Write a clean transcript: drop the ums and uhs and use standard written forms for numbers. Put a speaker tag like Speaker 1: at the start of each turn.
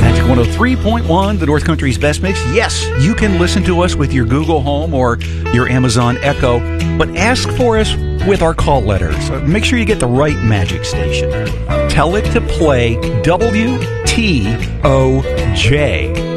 Speaker 1: Magic 103.1, the North Country's best mix. Yes, you can listen to us with your Google Home or your Amazon Echo, but ask for us with our call letter. So make sure you get the right Magic station. Tell it to play WTOJ.